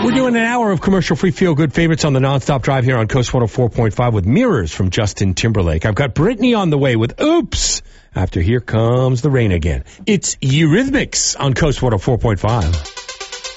We're doing an hour of commercial-free feel-good favorites on the Nonstop Drive here on Coast 104.5 with Mirrors from Justin Timberlake. I've got Brittany on the way with Oops after Here Comes the Rain Again. It's Eurythmics on Coast 104.5.